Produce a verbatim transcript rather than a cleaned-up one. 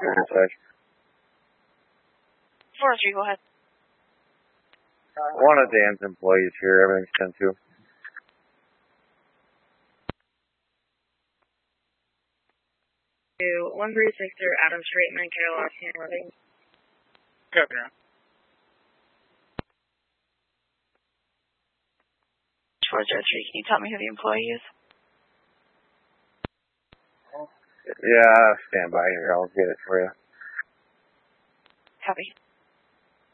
four oh three, go ahead. One of Dan's employees here, everything's ten two. one three six zero Adam Street, Mankato, Washington, living. Governor. four zero three, can you tell me who the employee is? Yeah, stand by here. I'll get it for you. Copy.